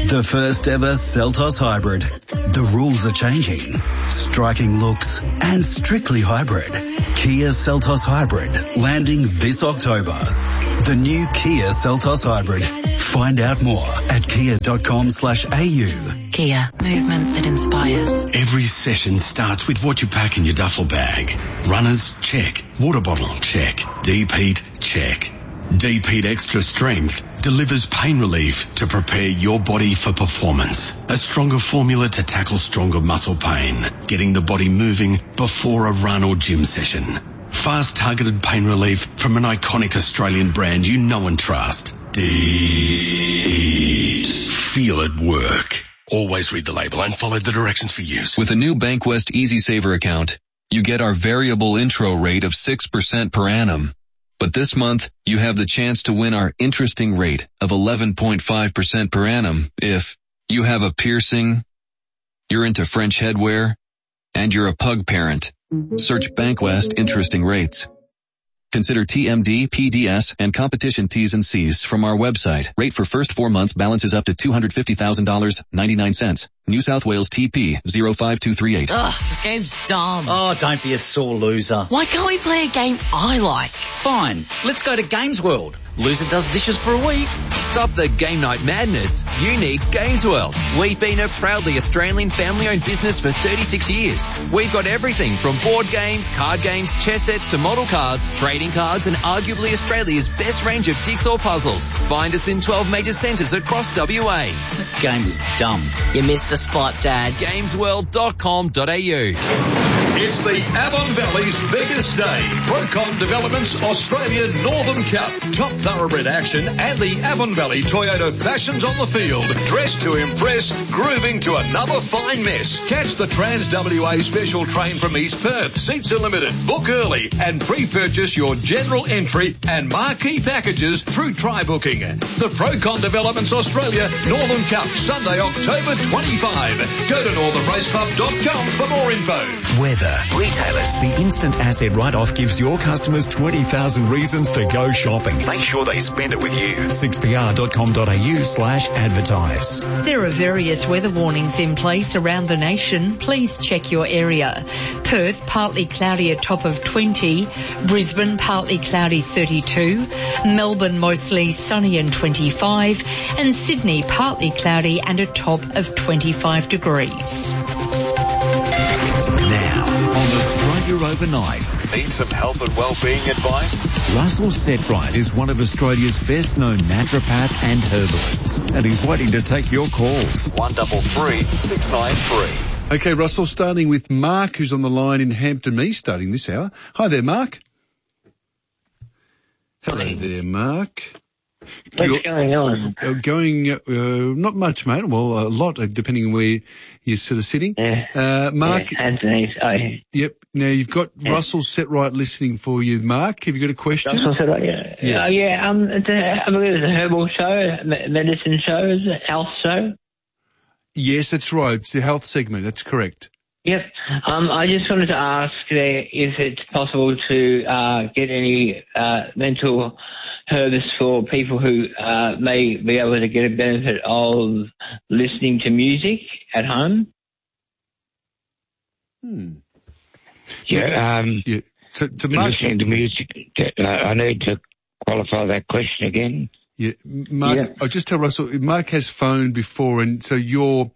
The first ever Seltos Hybrid. The rules are changing. Striking looks and strictly hybrid. Kia Seltos Hybrid landing this October. The new Kia Seltos Hybrid. Find out more at kia.com/au. Kia, movement that inspires. Every session starts with what you pack in your duffel bag. Runners, check. Water bottle, check. Deep heat, check. Deep Heat Extra Strength delivers pain relief to prepare your body for performance. A stronger formula to tackle stronger muscle pain, getting the body moving before a run or gym session. Fast targeted pain relief from an iconic Australian brand you know and trust. Deep. Feel it work. Always read the label and follow the directions for use. With a new Bankwest Easy Saver account, you get our variable intro rate of 6% per annum. But this month, you have the chance to win our interesting rate of 11.5% per annum if you have a piercing, you're into French headwear, and you're a pug parent. Search Bankwest Interesting Rates. Consider TMD, PDS, and competition T's and C's from our website. Rate for first 4 months balances up to $250,000, 99 cents. New South Wales TP 05238. Ugh, this game's dumb. Oh, don't be a sore loser. Why can't we play a game I like? Fine, let's go to Games World. Loser does dishes for a week. Stop the game night madness. You need Games World. We've been a proudly Australian family-owned business for 36 years. We've got everything from board games, card games, chess sets to model cars, trading cards, and arguably Australia's best range of jigsaw puzzles. Find us in 12 major centres across WA. That game is dumb. You missed the spot, Dad. Gamesworld.com.au. It's the Avon Valley's biggest day. Procon Developments Australia Northern Cup. Top thoroughbred action and the Avon Valley Toyota fashions on the field. Dressed to impress, grooving to another fine mess. Catch the Trans-WA special train from East Perth. Seats are limited. Book early and pre-purchase your general entry and marquee packages through try-booking. The Procon Developments Australia Northern Cup, Sunday, October 25. Go to northernraceclub.com for more info. Weather. Retailers. The instant asset write-off gives your customers 20,000 reasons to go shopping. Make sure they spend it with you. 6pr.com.au/advertise. There are various weather warnings in place around the nation. Please check your area. Perth, partly cloudy, a top of 20. Brisbane, partly cloudy, 32. Melbourne, mostly sunny and 25. And Sydney, partly cloudy and a top of 25 degrees. Now, on Australia Overnight. Need some health and well-being advice? Russell Setright is one of Australia's best-known naturopath and herbalists, and he's waiting to take your calls. 133 693. Okay, Russell, starting with Mark, who's on the line in Hampton East, starting this hour. Hi there, Mark. Hello there, Mark. What's going on? Not much, mate. Well, a lot, depending on where you're sort of sitting. Yeah. Mark. Yeah, Anthony's. Oh, yeah. Yep. Now, you've got Russell Setright listening for you, Mark. Have you got a question? Russell Setright, yeah. Yes. I believe it's a herbal show, medicine show, is it? Health show? Yes, that's right. It's the health segment. That's correct. Yep. I just wanted to ask if it's possible to get any mental herbs for people who may be able to get a benefit of listening to music at home. Yeah. So, Mark, listening to music, I need to qualify that question again. Yeah, Mark, Yeah. I'll just tell Russell, Mark has phoned before, and so you're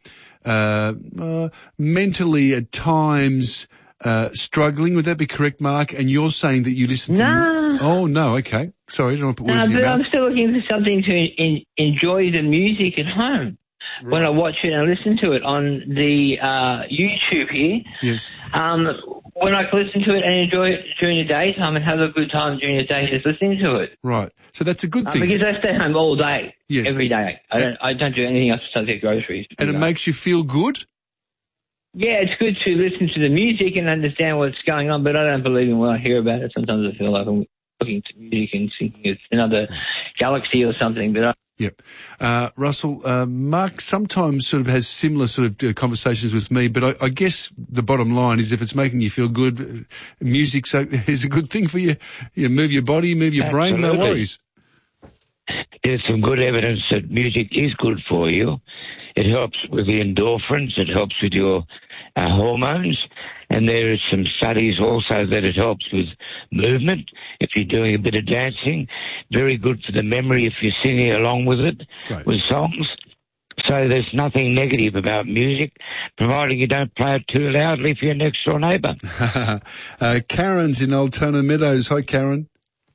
mentally at times struggling. Would that be correct, Mark? And you're saying that you listen to... Oh, no, okay. Sorry, I don't want to put words in your but mouth. I'm still looking for something to enjoy the music at home. Right. When I watch it and listen to it on the YouTube here. Yes. When I can listen to it and enjoy it during the daytime and have a good time during the day just listening to it. Right. So that's a good thing. Because I stay home all day, Yes. every day. I don't do anything else besides get groceries. And it makes you feel good? Yeah, it's good to listen to the music and understand what's going on, but I don't believe in what I hear about it. Sometimes I feel like I'm looking to music and thinking it's another galaxy or something, but Yep. Russell, Mark sometimes sort of has similar sort of conversations with me, but I guess the bottom line is if it's making you feel good, music is a good thing for you. You move your body, move your brain, no worries. There's some good evidence that music is good for you. It helps with the endorphins. It helps with your hormones. And there are some studies also that it helps with movement. If you're doing a bit of dancing, very good for the memory if you're singing along with it, with songs. So there's nothing negative about music, providing you don't play it too loudly for your next door neighbour. Karen's in Altona Meadows. Hi, Karen.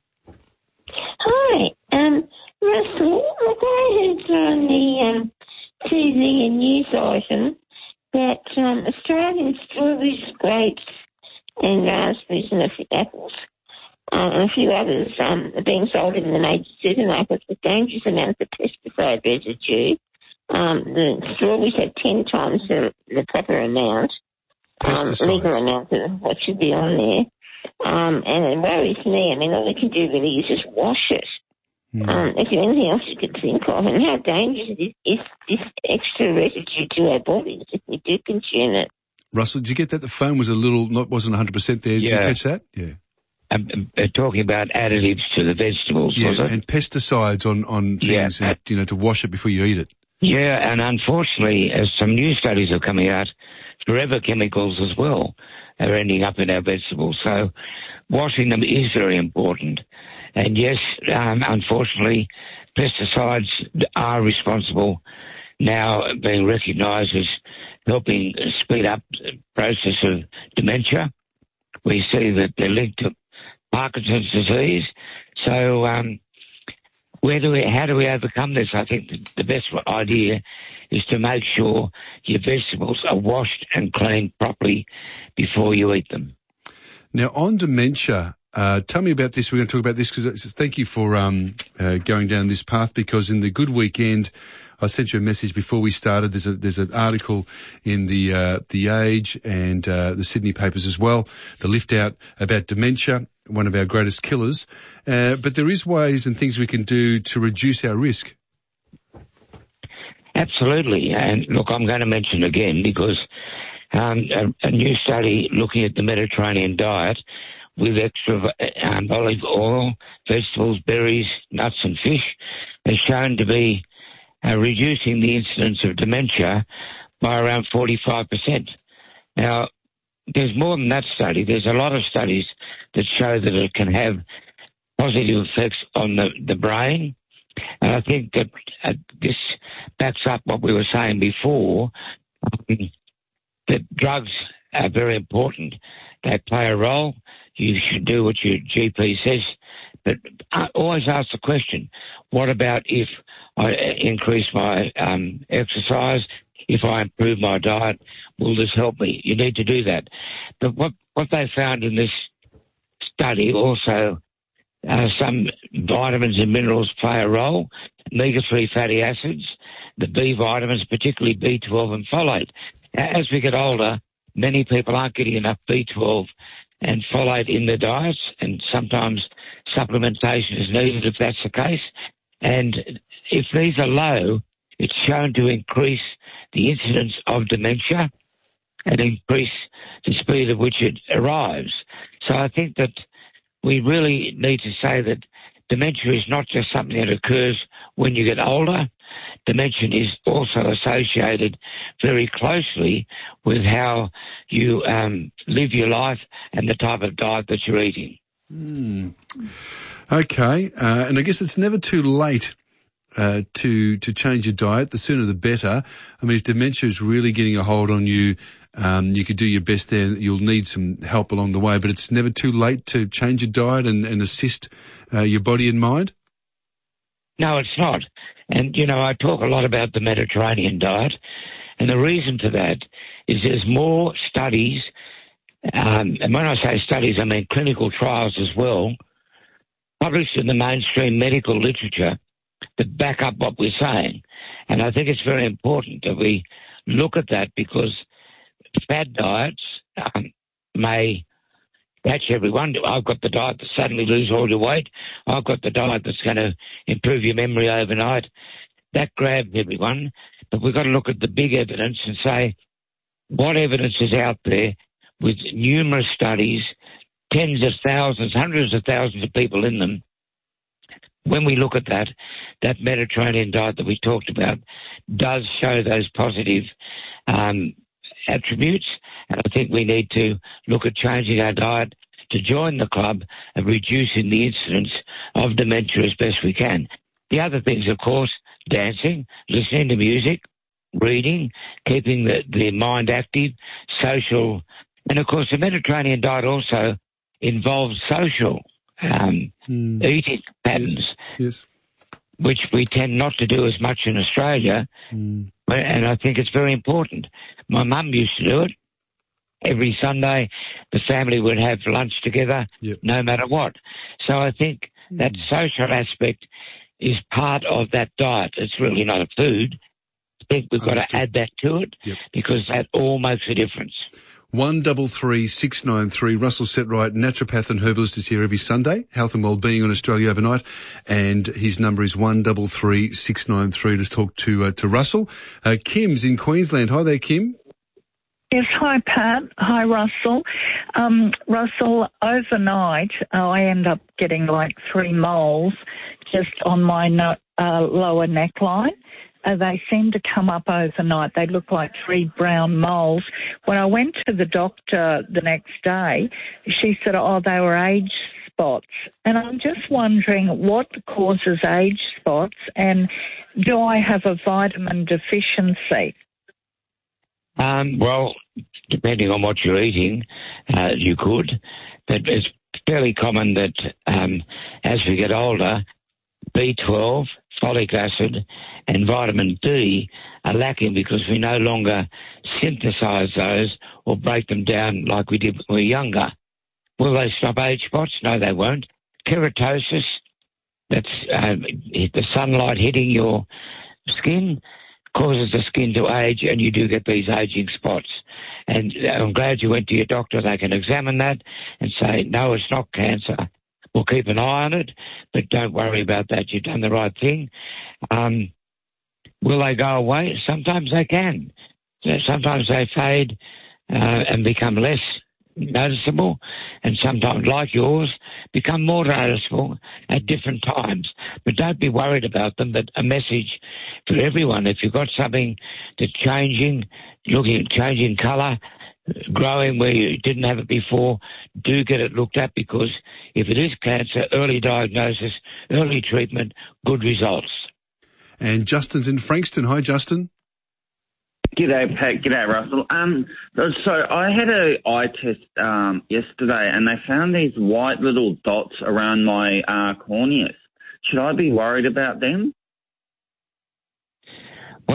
Hi, Russell. Look, I heard on the TV and news item that Australian strawberries, grapes and raspberries and apples and a few others are being sold in the major supermarkets with dangerous amounts of pesticide residue. The strawberries have 10 times the proper amount, legal amount of what should be on there. And it worries me. I mean, all we can do really is just wash it. Is there anything else you could think of? And how dangerous is this extra residue to our bodies if we do consume it? Russell, did you get that? The phone was wasn't 100% there. Did you catch that? Yeah. Talking about additives to the vegetables, was it? And pesticides on things, and, to wash it before you eat it. Yeah, and unfortunately, as some new studies are coming out, forever chemicals as well are ending up in our vegetables. So washing them is very important. And yes, unfortunately, pesticides are responsible now, being recognised as helping speed up the process of dementia. We see that they're linked to Parkinson's disease. So how do we overcome this? I think the best idea is to make sure your vegetables are washed and cleaned properly before you eat them. Now, on dementia, tell me about this. We're going to talk about this because thank you for going down this path, because in the Good Weekend, I sent you a message before we started. There's an article in the Age and the Sydney papers as well, the lift out about dementia, one of our greatest killers. But there is ways and things we can do to reduce our risk. Absolutely. And look, I'm going to mention again because a new study looking at the Mediterranean diet with extra olive oil, vegetables, berries, nuts and fish has shown to be reducing the incidence of dementia by around 45%. Now, there's more than that study. There's a lot of studies that show that it can have positive effects on the brain. And I think that this backs up what we were saying before, that drugs are very important. They play a role. You should do what your GP says. But I always ask the question, what about if I increase my exercise, if I improve my diet, will this help me? You need to do that. But what they found in this study also, some vitamins and minerals play a role, omega-3 fatty acids, the B vitamins, particularly B12 and folate. As we get older, many people aren't getting enough B12 and folate in their diets, and sometimes supplementation is needed if that's the case. And if these are low, it's shown to increase the incidence of dementia and increase the speed at which it arrives. So I think that we really need to say that dementia is not just something that occurs when you get older. Dementia is also associated very closely with how you live your life and the type of diet that you're eating. Okay, and I guess it's never too late to change your diet. The sooner the better. I mean, if dementia is really getting a hold on you, you could do your best there. You'll need some help along the way, but it's never too late to change your diet and assist your body and mind? No, it's not. And, I talk a lot about the Mediterranean diet, and the reason for that is there's more studies, and when I say studies, I mean clinical trials as well, published in the mainstream medical literature that back up what we're saying. And I think it's very important that we look at that, because fad diets may catch everyone. I've got the diet that suddenly lose all your weight. I've got the diet that's going to improve your memory overnight. That grabs everyone. But we've got to look at the big evidence and say, what evidence is out there with numerous studies, tens of thousands, hundreds of thousands of people in them? when we look at that Mediterranean diet that we talked about does show those positive attributes, and I think we need to look at changing our diet to join the club of reducing the incidence of dementia as best we can. The other things, of course, dancing, listening to music, reading, keeping the mind active, social, and of course the Mediterranean diet also involves social eating patterns, yes, which we tend not to do as much in Australia, and I think it's very important. My mum used to do it. Every Sunday, the family would have lunch together, no matter what. So I think that social aspect is part of that diet. It's really not a food. I think we've got to add that to it because that all makes a difference. 133693. Russell Setright, naturopath and herbalist, is here every Sunday. Health and Wellbeing on Australia Overnight, and his number is 133693 to talk to Russell. Kim's in Queensland. Hi there, Kim. Yes, hi Pat. Hi Russell. Russell, overnight I end up getting like 3 moles just on my lower neckline. They seem to come up overnight. They look like 3 brown moles. When I went to the doctor the next day, she said, they were age spots. And I'm just wondering what causes age spots, and do I have a vitamin deficiency? Well, depending on what you're eating, you could. But it's fairly common that as we get older, B12, folic acid and vitamin D are lacking because we no longer synthesize those or break them down like we did when we were younger. Will they stop age spots? No, they won't. Keratosis, that's the sunlight hitting your skin, causes the skin to age, and you do get these aging spots. And I'm glad you went to your doctor. They can examine that and say, no, it's not cancer. We'll keep an eye on it, but don't worry about that. You've done the right thing. Will they go away? Sometimes they can. Sometimes they fade and become less noticeable, and sometimes, like yours, become more noticeable at different times. But don't be worried about them. But a message for everyone: if you've got something that's changing, changing colour, growing where you didn't have it before, do get it looked at, because if it is cancer, early diagnosis, early treatment, good results. And Justin's in Frankston. Hi, Justin. G'day, Pat. G'day, Russell. So I had an eye test yesterday, and they found these white little dots around my corneas. Should I be worried about them? Why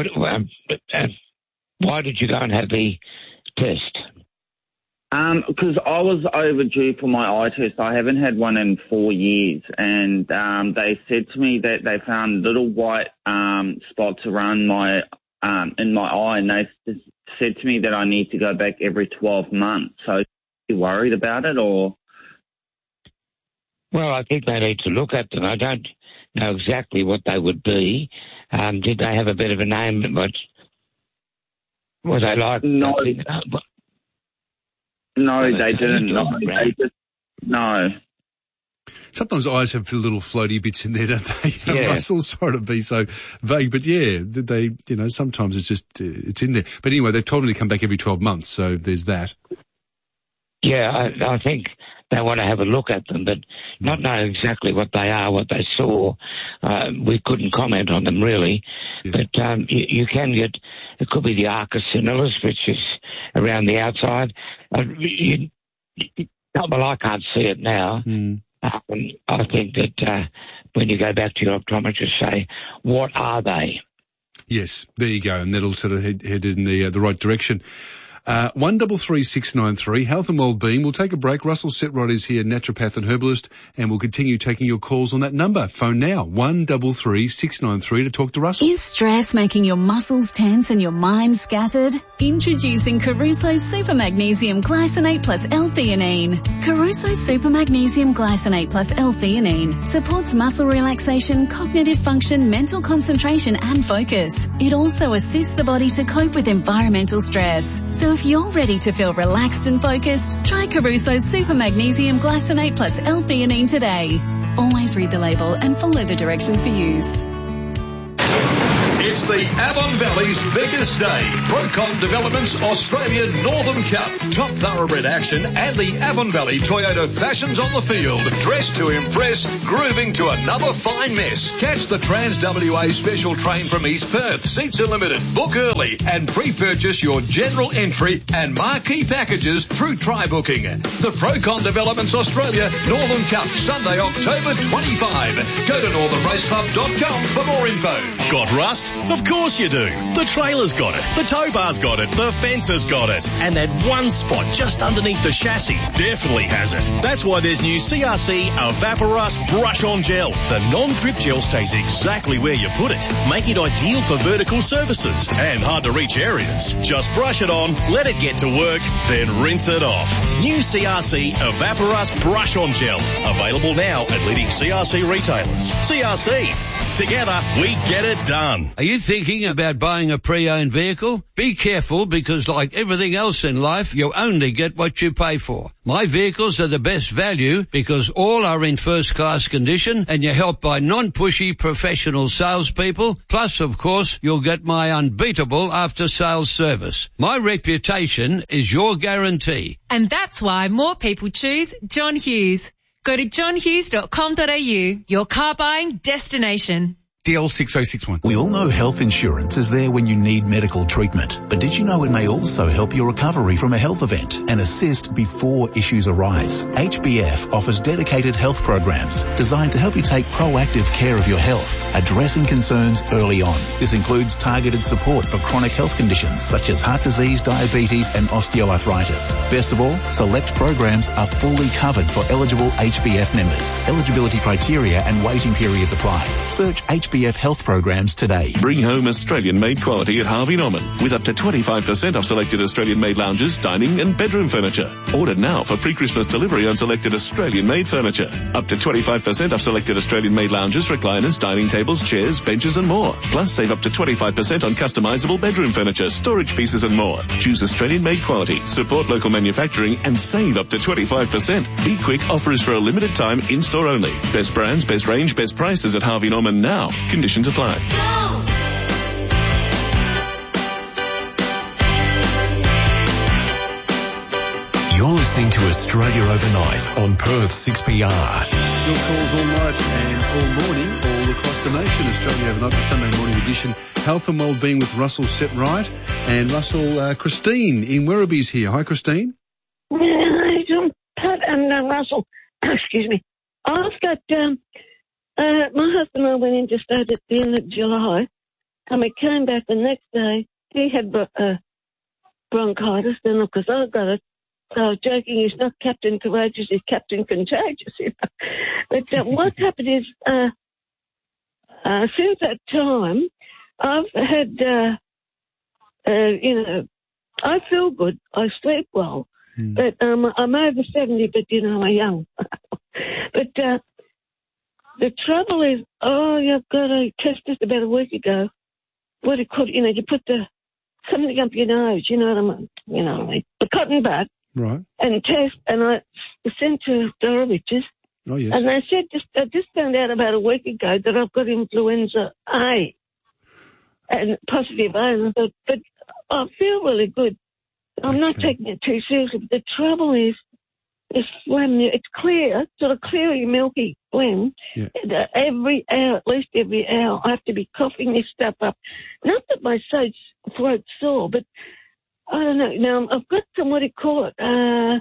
did you go and have the test? Because I was overdue for my eye test. I haven't had one in 4 years, and they said to me that they found little white spots around my in my eye, and they said to me that I need to go back every 12 months. So, are you worried about it, or? Well, I think they need to look at them. I don't know exactly what they would be. Did they have a bit of a name? But were they like? No, they didn't. No. Sometimes eyes have little floaty bits in there, don't they? Yeah. Russell, sorry to be so vague, but yeah, they, sometimes it's just, it's in there. But anyway, they've told me to come back every 12 months, so there's that. Yeah, I think they want to have a look at them, but not know exactly what they are, what they saw. We couldn't comment on them really, yes. But you can get, it could be the arcus senilis, which is around the outside. Well, I can't see it now. I think that when you go back to your optometrist, say, what are they? Yes, there you go, and that'll sort of head in the right direction. 133693, Health and Wellbeing. We'll take a break. Russell Setright is here, naturopath and herbalist, and we'll continue taking your calls on that number. Phone now, 133693 to talk to Russell. Is stress making your muscles tense and your mind scattered? Introducing Caruso Super Magnesium Glycinate plus L-theanine. Caruso Super Magnesium Glycinate plus L-theanine supports muscle relaxation, cognitive function, mental concentration and focus. It also assists the body to cope with environmental stress. So if you're ready to feel relaxed and focused, try Caruso Super Magnesium Glycinate plus L-theanine today. Always read the label and follow the directions for use. It's the Avon Valley's biggest day. Procon Developments Australia Northern Cup. Top thoroughbred action and the Avon Valley Toyota Fashions on the field. Dressed to impress, grooving to another fine mess. Catch the Trans-WA special train from East Perth. Seats are limited. Book early and pre-purchase your general entry and marquee packages through try-booking. The Procon Developments Australia Northern Cup, Sunday, October 25. Go to northernraceclub.com for more info. Got rust? Of course you do. The trailer's got it. The tow bar's got it. The fence has got it. And that one spot just underneath the chassis definitely has it. That's why there's new CRC Evaporust Brush On Gel. The non-drip gel stays exactly where you put it, making it ideal for vertical surfaces and hard to reach areas. Just brush it on, let it get to work, then rinse it off. New CRC Evaporust Brush On Gel. Available now at leading CRC retailers. CRC. Together, we get it done. Are you thinking about buying a pre-owned vehicle? Be careful, because like everything else in life, you only get what you pay for. My vehicles are the best value because all are in first-class condition and you're helped by non-pushy professional salespeople. Plus, of course, you'll get my unbeatable after-sales service. My reputation is your guarantee. And that's why more people choose John Hughes. Go to johnhughes.com.au, your car buying destination. DL6061. We all know health insurance is there when you need medical treatment, but did you know it may also help your recovery from a health event and assist before issues arise? HBF offers dedicated health programs designed to help you take proactive care of your health, addressing concerns early on. This includes targeted support for chronic health conditions such as heart disease, diabetes and osteoarthritis. Best of all, select programs are fully covered for eligible HBF members. Eligibility criteria and waiting periods apply. Search HBF health programs today. Bring home Australian-made quality at Harvey Norman with up to 25% off selected Australian-made lounges, dining and bedroom furniture. Order now for pre-Christmas delivery on selected Australian-made furniture. Up to 25% off selected Australian-made lounges, recliners, dining tables, chairs, benches and more. Plus save up to 25% on customizable bedroom furniture, storage pieces and more. Choose Australian-made quality, support local manufacturing and save up to 25%. Be quick, offer is for a limited time, in-store only. Best brands, best range, best prices at Harvey Norman now. Conditions apply. You're listening to Australia Overnight on Perth 6PR. Your calls all night and all morning, all across the nation. Australia Overnight, the Sunday morning edition. Health and Wellbeing with Russell Setright. And Russell, Christine in Werribee's here. Hi, Christine. Hi, John, Pat and Russell. Excuse me. I've got... my husband and I went in to stay at the end of July, and we came back the next day. He had bronchitis, and of course I got it. So I was joking, he's not Captain Courageous, he's Captain Contagious, you know. But what happened is, since that time, I've had, I feel good, I sleep well, but I'm over 70, but, you know, I'm young. But the trouble is, you've got a test just about a week ago. What it called, you know, you put something up your nose, you know what I mean, the cotton bud. Right. And test, and I sent to Dorovich's. Oh, yes. And they said, I just found out about a week ago that I've got influenza A, and positive A, and I thought, but I feel really good. I'm not taking it too seriously, but the trouble is, this phlegm, it's clear, sort of cleary, milky phlegm. Yeah. Every hour, at least every hour, I have to be coughing this stuff up. Not that my throat's sore, but I don't know. Now, I've got some, what do you call it?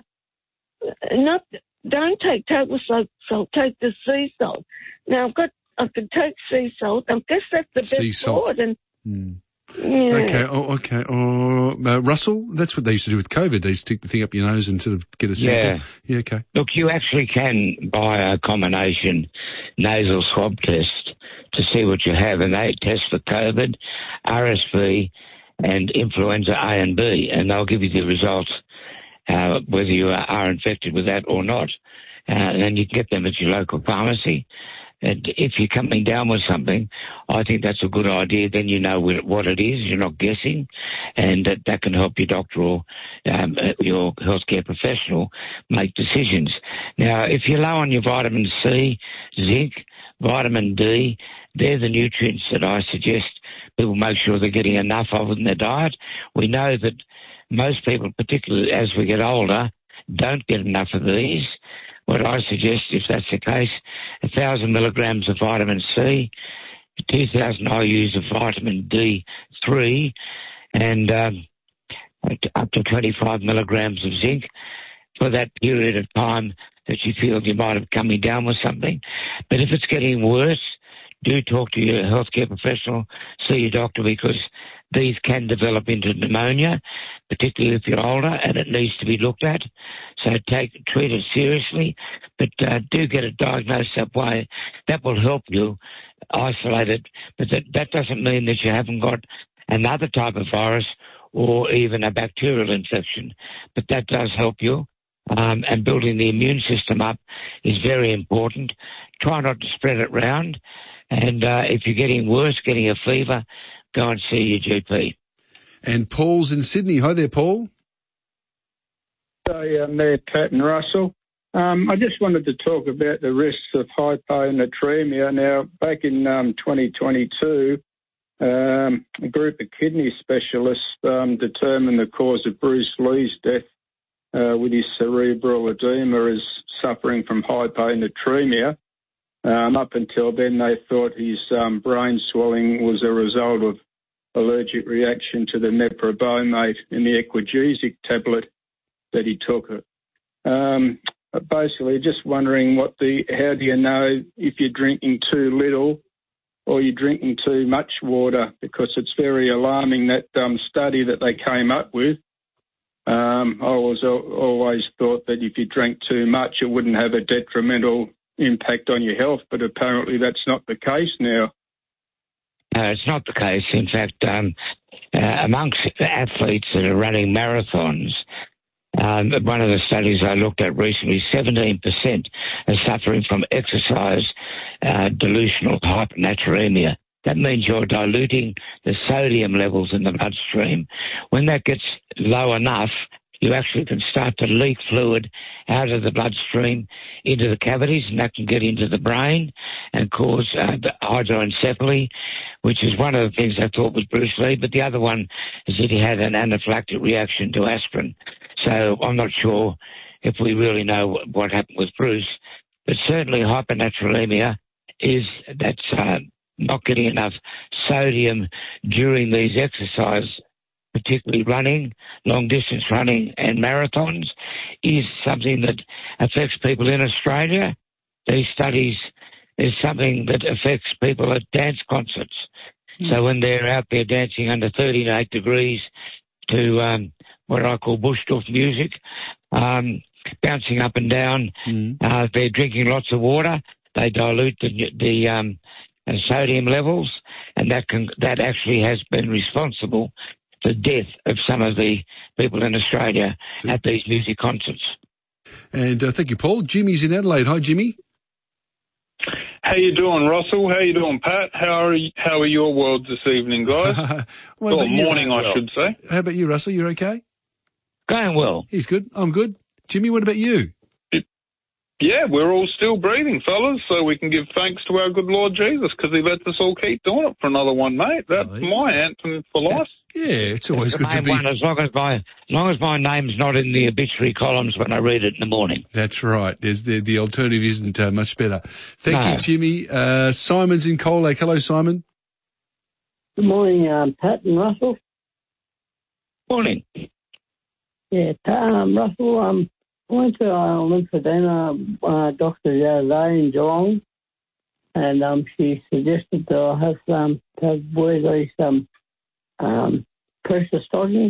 Don't take table salt, take the sea salt. Now, I could take sea salt. I guess that's the best for it. And, yeah. Okay. Russell, that's what they used to do with COVID. They stick the thing up your nose and sort of get a sample. Yeah, okay. Look, you actually can buy a combination nasal swab test to see what you have, and they test for COVID, RSV, and influenza A and B, and they'll give you the results whether you are infected with that or not. And then you can get them at your local pharmacy. And if you're coming down with something, I think that's a good idea. Then you know what it is. You're not guessing, and that can help your doctor or your healthcare professional make decisions. Now, if you're low on your vitamin C, zinc, vitamin D, they're the nutrients that I suggest people make sure they're getting enough of in their diet. We know that most people, particularly as we get older, don't get enough of these. What I suggest, if that's the case, 1,000 milligrams of vitamin C, 2,000 IUs of vitamin D3, and up to 25 milligrams of zinc for that period of time that you feel you might have coming down with something. But if it's getting worse, do talk to your healthcare professional, see your doctor, because these can develop into pneumonia, particularly if you're older, and it needs to be looked at. So treat it seriously, but do get it diagnosed that way. That will help you isolate it, but that doesn't mean that you haven't got another type of virus or even a bacterial infection, but that does help you. And building the immune system up is very important. Try not to spread it round. And if you're getting worse, getting a fever, go and see your GP. And Paul's in Sydney. Hi there, Paul. Hi, Mayor Pat and Russell. I just wanted to talk about the risks of hyponatremia. Now, back in 2022, a group of kidney specialists determined the cause of Bruce Lee's death with his cerebral edema as suffering from hyponatremia. Up until then, they thought his brain swelling was a result of allergic reaction to the meprobamate in the Equagesic tablet that he took. Basically, just wondering how do you know if you're drinking too little or you're drinking too much water? Because it's very alarming, that study that they came up with. I always thought that if you drank too much, it wouldn't have a detrimental impact on your health, but apparently that's not the case now. It's not the case. In fact, amongst athletes that are running marathons, one of the studies I looked at recently, 17% are suffering from exercise delusional hyponatremia. That means you're diluting the sodium levels in the bloodstream. When that gets low enough, you actually can start to leak fluid out of the bloodstream into the cavities, and that can get into the brain and cause hydroencephaly, which is one of the things I thought was Bruce Lee, but the other one is that he had an anaphylactic reaction to aspirin. So I'm not sure if we really know what happened with Bruce, but certainly hyponatremia that's not getting enough sodium during these exercises, particularly running, long-distance running and marathons, is something that affects people in Australia. These studies is something that affects people at dance concerts. So when they're out there dancing under 38 degrees to what I call bush-doof music, bouncing up and down, they're drinking lots of water, they dilute the sodium levels, and that actually has been responsible for the death of some of the people in Australia at these music concerts. And thank you, Paul. Jimmy's in Adelaide. Hi, Jimmy. How you doing, Russell? How you doing, Pat? How are your worlds this evening, guys? Or morning, I should say. How about you, Russell? You're okay? Going well. He's good. I'm good. Jimmy, what about you? Yeah, we're all still breathing, fellas, so we can give thanks to our good Lord Jesus because he lets us all keep doing it for another one, mate. That's my anthem for life. Yeah, it's always good to be... As long as my name's not in the obituary columns when I read it in the morning. That's right. There's the alternative isn't much better. Thank you, Jimmy. Simon's in Cold Lake. Hello, Simon. Good morning, Pat and Russell. Morning. Yeah, Russell, I went to lymphedema doctor the other day in Geelong, and she suggested that I have to wear these pressure stockings.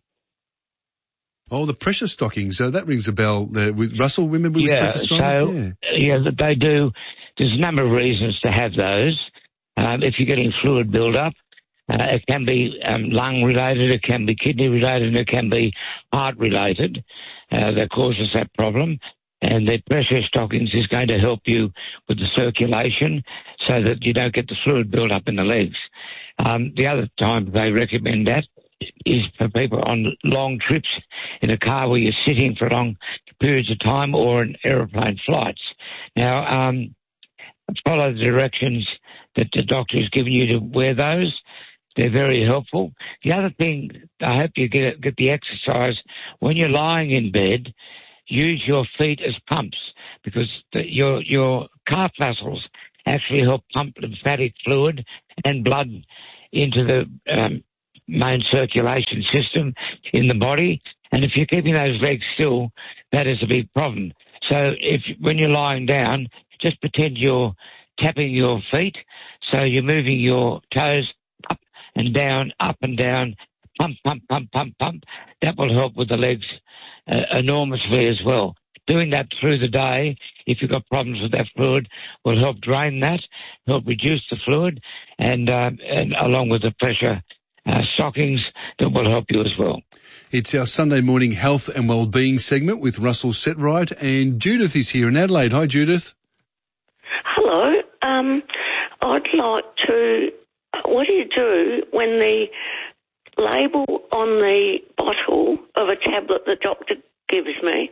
Oh, the pressure stockings. That rings a bell with Russell. Remember we spoke to Simon? They do. There's a number of reasons to have those. If you're getting fluid build-up, it can be lung-related, it can be kidney-related, and it can be heart-related that causes that problem. And the pressure stockings is going to help you with the circulation so that you don't get the fluid build up in the legs. The other time they recommend that is for people on long trips in a car where you're sitting for long periods of time or in aeroplane flights. Now, follow the directions that the doctor has given you to wear those. They're very helpful. The other thing, I hope you get the exercise. When you're lying in bed, use your feet as pumps because your calf muscles actually help pump lymphatic fluid and blood into the main circulation system in the body. And if you're keeping those legs still, that is a big problem. So when you're lying down, just pretend you're tapping your feet. So you're moving your toes up and down, pump, pump, pump, pump, pump. That will help with the legs enormously as well. Doing that through the day, if you've got problems with that fluid, will help drain that, help reduce the fluid, and along with the pressure stockings, that will help you as well. It's our Sunday morning health and wellbeing segment with Russell Setright, and Judith is here in Adelaide. Hi, Judith. Hello. I'd like to... What do you do when the label on the bottle of a tablet the doctor gave me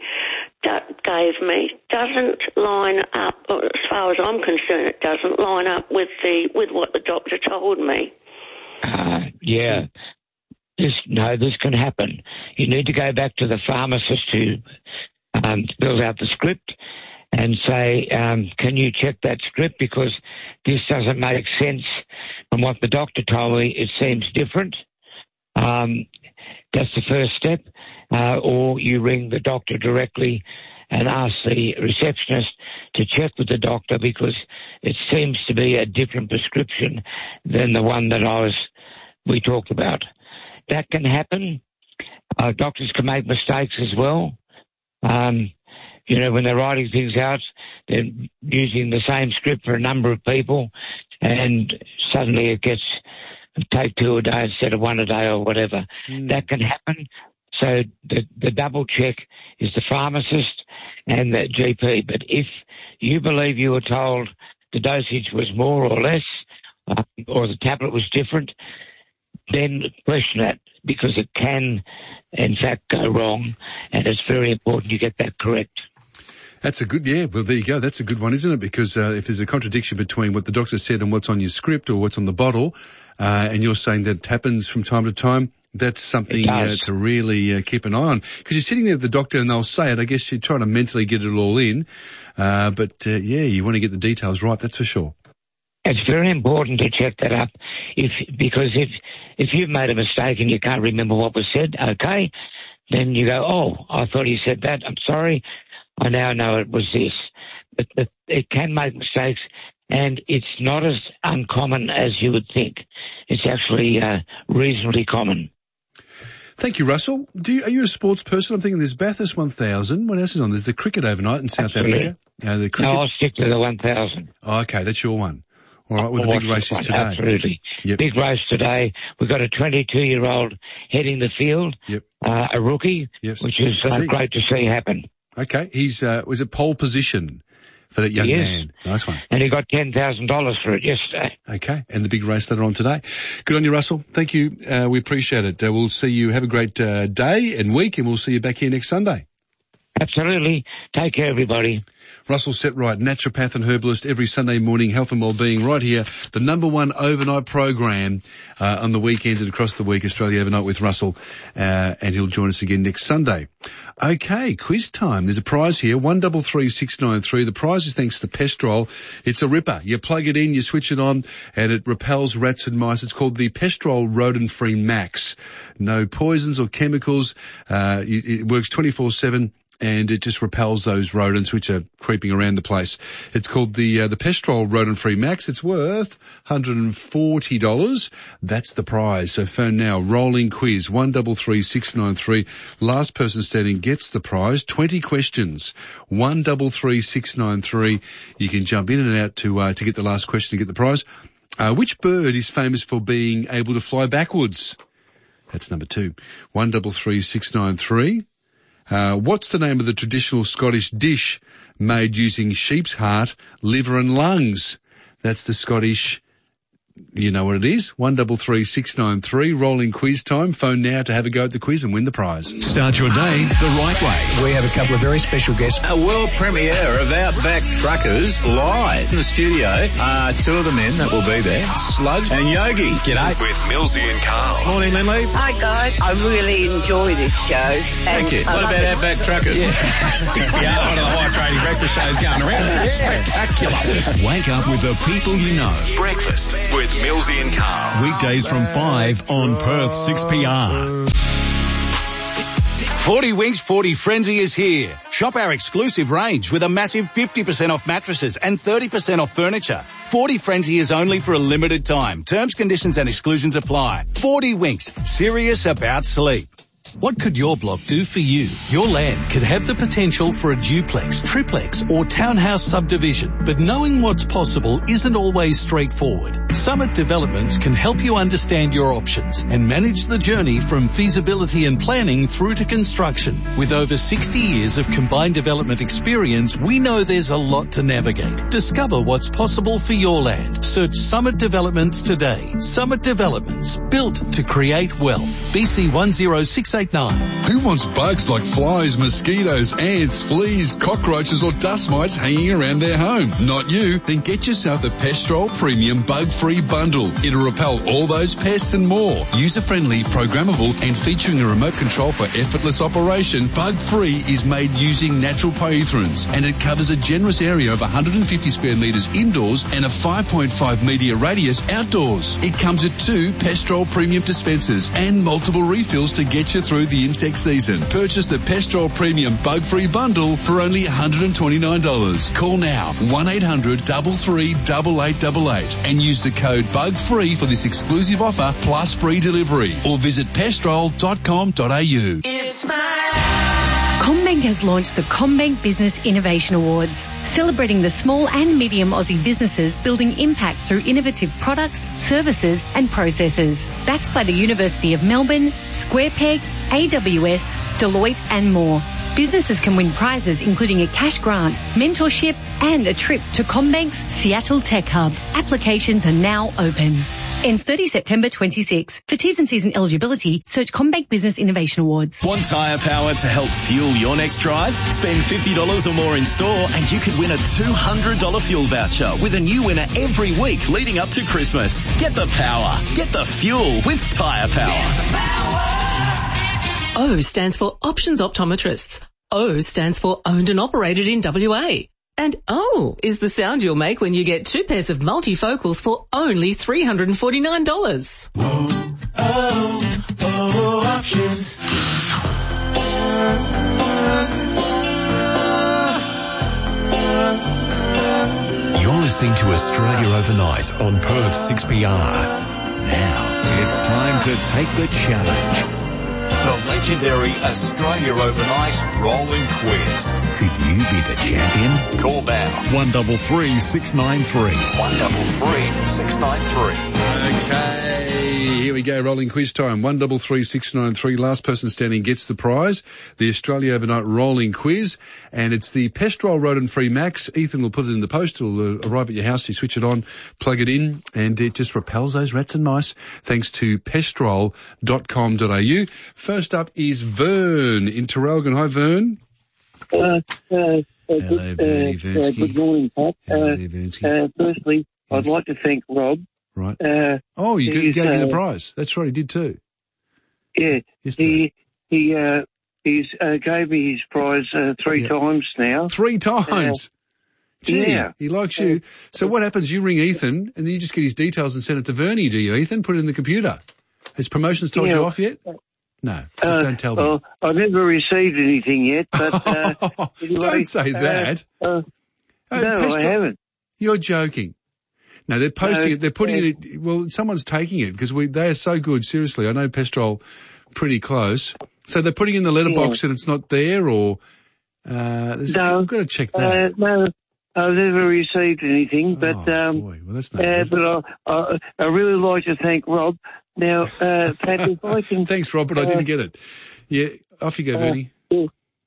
doesn't line up, or as far as I'm concerned, it doesn't line up with what the doctor told me. Yeah. This can happen. You need to go back to the pharmacist who fills out the script and say, can you check that script because this doesn't make sense from what the doctor told me. It seems different. That's the first step. Or you ring the doctor directly and ask the receptionist to check with the doctor because it seems to be a different prescription than the one that we talked about. That can happen. Doctors can make mistakes as well. When they're writing things out, they're using the same script for a number of people, and suddenly it gets take 2 a day instead of 1 a day or whatever. That can happen. So the double check is the pharmacist and the GP. But if you believe you were told the dosage was more or less, or the tablet was different, then question that because it can, in fact, go wrong, and it's very important you get that correct. That's a good, yeah, well, there you go. That's a good one, isn't it? Because if there's a contradiction between what the doctor said and what's on your script or what's on the bottle, and you're saying that happens from time to time, that's something to really keep an eye on. Because you're sitting there with the doctor and they'll say it. I guess you're trying to mentally get it all in. But you want to get the details right, that's for sure. It's very important to check that up because if you've made a mistake and you can't remember what was said, okay, then you go, oh, I thought he said that. I'm sorry. I now know it was this. But it can make mistakes, and it's not as uncommon as you would think. It's actually reasonably common. Thank you, Russell. Are you a sports person? I'm thinking there's Bathurst 1000. What else is on? There's the cricket overnight in South Africa. The cricket. No, I'll stick to the 1000. Oh, okay, that's your one. All right, with the big races today. Absolutely. Yep. Big race today. We've got a 22-year-old heading the field, a rookie, which is great to see happen. Okay, was it pole position for that young man? Nice one. And he got $10,000 for it yesterday. Okay, and the big race later on today. Good on you, Russell. Thank you. We appreciate it. We'll see you. Have a great day and week, and we'll see you back here next Sunday. Absolutely. Take care, everybody. Russell Setright, naturopath and herbalist, every Sunday morning, health and wellbeing, right here. The #1 overnight program on the weekends and across the week, Australia Overnight with Russell, and he'll join us again next Sunday. Okay, quiz time. There's a prize here, 133693. The prize is thanks to Pestrol. It's a ripper. You plug it in, you switch it on, and it repels rats and mice. It's called the Pestrol Rodent-Free Max. No poisons or chemicals. It works 24/7. And it just repels those rodents which are creeping around the place. It's called the Pestrol Rodent-Free Max. It's worth $140. That's the prize. So phone now. Rolling quiz 133693. Last person standing gets the prize. 20 questions. 133693. You can jump in and out to get the last question to get the prize. Which bird is famous for being able to fly backwards? That's number 2. 133693. What's the name of the traditional Scottish dish made using sheep's heart, liver and lungs? That's the Scottish... You know what it is? 133693, rolling quiz time. Phone now to have a go at the quiz and win the prize. Start your day the right way. We have a couple of very special guests. A world premiere of Outback Truckers live in the studio. Two of the men that will be there, Sludge and Yogi. G'day. With Millsy and Carl. Morning, Lindley. Hi guys, I really enjoy this show. Thank you. What about Outback Truckers? Yeah. 6PR, one of the highest rated breakfast shows going around. Yeah. Spectacular. Wake up with the people you know. Breakfast with Millsy and Carl. Weekdays from 5 on Perth 6PR. 40 Winks 40 Frenzy is here. Shop our exclusive range with a massive 50% off mattresses and 30% off furniture. 40 Frenzy is only for a limited time. Terms, conditions and exclusions apply. 40 Winks, serious about sleep. What could your block do for you? Your land could have the potential for a duplex, triplex or townhouse subdivision, but knowing what's possible isn't always straightforward. Summit Developments can help you understand your options and manage the journey from feasibility and planning through to construction. With over 60 years of combined development experience, we know there's a lot to navigate. Discover what's possible for your land. Search Summit Developments today. Summit Developments, built to create wealth. BC 10689. Who wants bugs like flies, mosquitoes, ants, fleas, cockroaches or dust mites hanging around their home? Not you. Then get yourself the Pestrol Premium Bug-Free Bundle. It'll repel all those pests and more. User-friendly, programmable and featuring a remote control for effortless operation, Bug-Free is made using natural pyrethrins and it covers a generous area of 150 square metres indoors and a 5.5 metre radius outdoors. It comes with 2 Pestrol Premium dispensers and multiple refills to get you through the insect season. Purchase the Pestrol Premium Bug-Free Bundle for only $129. Call now 1-800-338888 and use the code BUGFREE for this exclusive offer plus free delivery or visit pestrol.com.au. CommBank has launched the CommBank Business Innovation Awards, celebrating the small and medium Aussie businesses building impact through innovative products, services and processes. Backed by the University of Melbourne, Square Peg, AWS, Deloitte and more. Businesses can win prizes including a cash grant, mentorship and a trip to CommBank's Seattle Tech Hub. Applications are now open. Ends 30 September 26. For T's and C's and eligibility, search CommBank Business Innovation Awards. Want tyre power to help fuel your next drive? Spend $50 or more in store and you could win a $200 fuel voucher with a new winner every week leading up to Christmas. Get the power. Get the fuel with Tyre Power. O stands for Options Optometrists. O stands for Owned and Operated in WA. And O is the sound you'll make when you get 2 pairs of multifocals for only $349. Options. You're listening to Australia Overnight on Perth 6PR. Now, it's time to take the challenge. The legendary Australia Overnight Rolling Quiz. Could you be the champion? Call now. 133693. 133693. Okay, here we go, rolling quiz time. 133693. Last person standing gets the prize, the Australia Overnight Rolling Quiz, and it's the Pestrol Rodent-Free Max. Ethan will put it in the post. It'll arrive at your house. You switch it on, plug it in, and it just repels those rats and mice thanks to pestrol.com.au. First up is Vern in Terrelgan. Hi, Vern. Hello, Bernie Vernsky. good morning, Pat. Hello there, Vernsky. Firstly, I'd like to thank Rob. Right. You gave me the prize. That's right, he did too. Yeah. He's gave me his prize 3 times now. 3 times? Gee, yeah. He likes you. So what happens? You ring Ethan and then you just get his details and send it to Vernie, do you, Ethan? Put it in the computer. Has promotions told you off yet? No, just don't tell them. I never received anything yet, but anyway, don't say that. No, I haven't. You're joking. No, they're posting it. They're putting it. Well, someone's taking it because they are so good. Seriously, I know Pestrol pretty close. So they're putting in the letterbox and it's not there, or I've got to check that. No, I've never received anything, but boy. Well, that's not but I really like to thank Rob. Now, Pat, if I can... Thanks, Rob, but I didn't get it. Yeah, off you go, Vernie.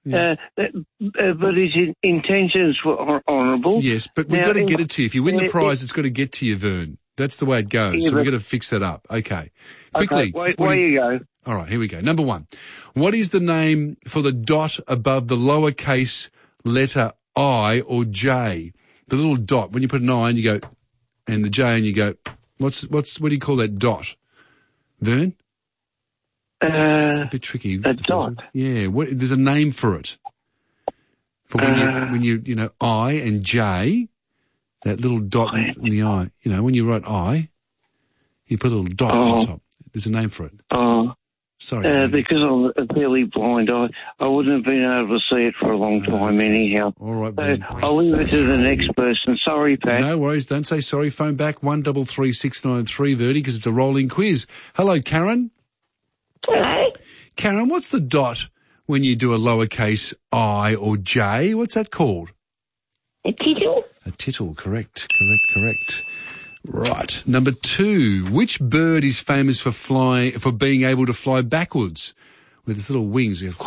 but his intentions were honourable. Yes, but we've got to get it to you. If you win the prize, it's got to get to you, Vern. That's the way it goes. Yeah, so we've got to fix that up. Okay. Quickly. Okay, where you go? All right, here we go. Number 1. What is the name for the dot above the lowercase letter I or J? The little dot. When you put an I and you go, and the J and you go, what do you call that dot? Vern? It's a bit tricky. A dot? Yeah. There's a name for it. For when you I and J, that little dot in the I. You know, when you write I, you put a little dot on top. There's a name for it. Oh. Sorry. Because I'm fairly blind, I wouldn't have been able to see it for a long time anyhow. All right, so I'll leave it to the next person. Sorry, Pat. No worries. Don't say sorry. Phone back 133693, Verdi, because it's a rolling quiz. Hello, Karen. Hello. Karen, what's the dot when you do a lowercase I or J? What's that called? A tittle. A tittle, correct. Right. Number 2. Which bird is famous for being able to fly backwards with its little wings? Bird.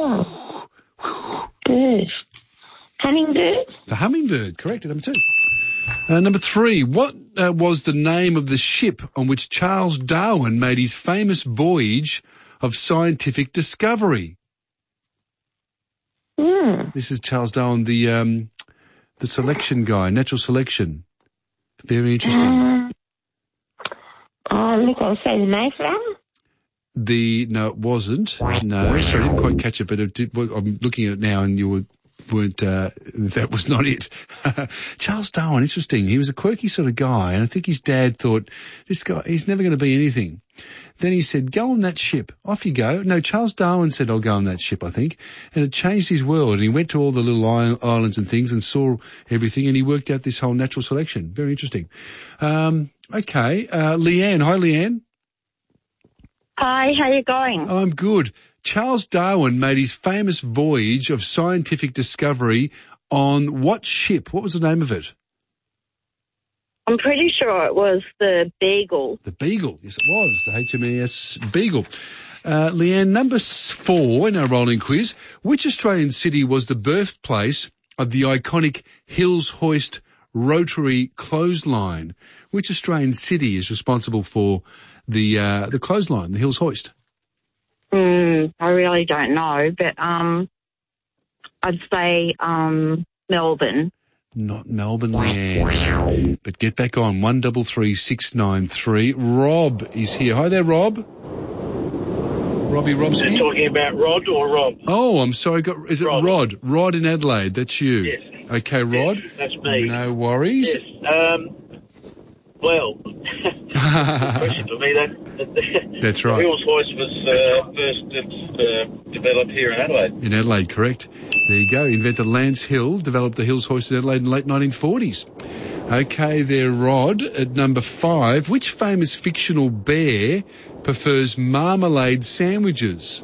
Hummingbird. The hummingbird, correct. Number 2. Number 3. What was the name of the ship on which Charles Darwin made his famous voyage of scientific discovery? This is Charles Darwin, the selection guy, natural selection. Very interesting. Look, I'll say the Mayflower. No, it wasn't. No, sorry, I didn't quite catch it, but I'm looking at it now and you weren't, that was not it. Charles Darwin, interesting. He was a quirky sort of guy, and I think his dad thought, this guy, he's never going to be anything. Then he said, go on that ship. Off you go. No, Charles Darwin said, I'll go on that ship, I think. And it changed his world. And he went to all the little islands and things and saw everything, and he worked out this whole natural selection. Very interesting. Okay. Leanne. Hi, Leanne. Hi, how you going? I'm good. Charles Darwin made his famous voyage of scientific discovery on what ship? What was the name of it? I'm pretty sure it was the Beagle. The Beagle, yes it was, the HMAS Beagle. Leanne, number 4 in our rolling quiz. Which Australian city was the birthplace of the iconic Hills Hoist rotary clothesline? Which Australian city is responsible for the clothesline, the Hills Hoist? I really don't know, but I'd say Melbourne. Not Melbourne, Leanne. But get back on 133693. Rob is here. Hi there, Rob. Robbie Robski. Are you talking about Rod or Rob? Oh, I'm sorry. Is it Rod? Rod in Adelaide. That's you. Yes. Okay, Rod. Yes, that's me. No worries. Yes. Well, question for me. That's right. The Hills Hoist was first developed here in Adelaide. In Adelaide, correct. There you go. Inventor Lance Hill developed the Hills Hoist in Adelaide in the late 1940s. Okay, there, Rod. At number 5, which famous fictional bear prefers marmalade sandwiches?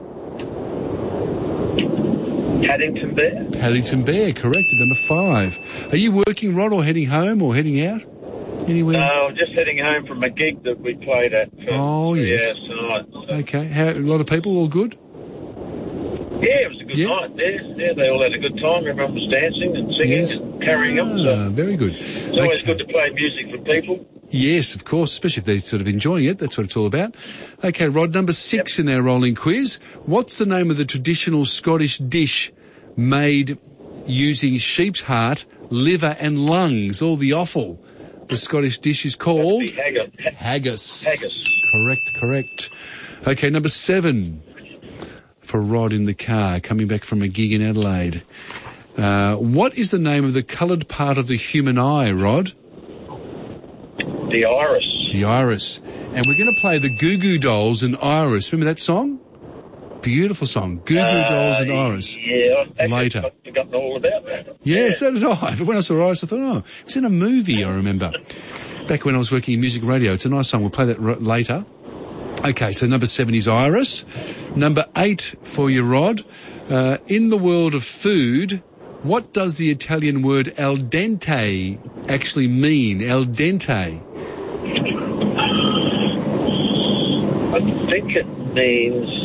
Paddington Bear. Paddington Bear, correct. At number 5. Are you working, Rod, or heading home or heading out? Anywhere? I'm just heading home from a gig that we played at for 3 hours tonight. So. Okay. A lot of people, all good? Yeah, it was a good night. Yeah, they all had a good time. Everyone was dancing and singing and carrying on. So very good. It's always good to play music for people. Yes, of course, especially if they're sort of enjoying it. That's what it's all about. Okay, Rod, number 6 in our rolling quiz. What's the name of the traditional Scottish dish made using sheep's heart, liver and lungs, all the offal? The Scottish dish is called? Haggis. Haggis. Correct. Okay, number 7 for Rod in the car, coming back from a gig in Adelaide. What is the name of the coloured part of the human eye, Rod? The iris. The iris. And we're going to play the Goo Goo Dolls and Iris. Remember that song? Beautiful song. Goo Goo Dolls and Iris. Yeah. Later. I've forgotten all about that. Yeah, so did I. But when I saw Iris, I thought, it was in a movie, I remember. Back when I was working in music radio. It's a nice song. We'll play that later. Okay, so number 7 is Iris. Number 8 for you, Rod. In the world of food, what does the Italian word al dente actually mean? Al dente. I think it means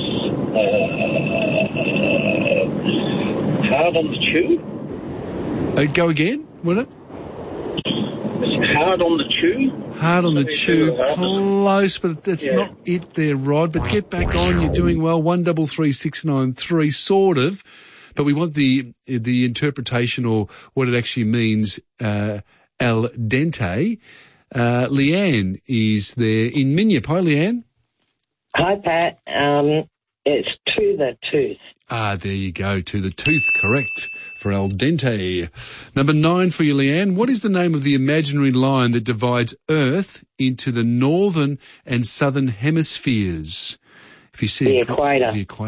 Hard on the chew? Go again, would it? Hard on the chew? Hard on the chew. Close, but that's not it there, Rod. But get back on. You're doing well. 133693, sort of. But we want the interpretation or what it actually means, al dente. Leanne is there in Minyip. Hi, Leanne. Hi, Pat. It's to the tooth. Ah, there you go. To the tooth, correct, for al dente. Number 9 for you, Leanne. What is the name of the imaginary line that divides Earth into the northern and southern hemispheres? If you see the equator. The equator.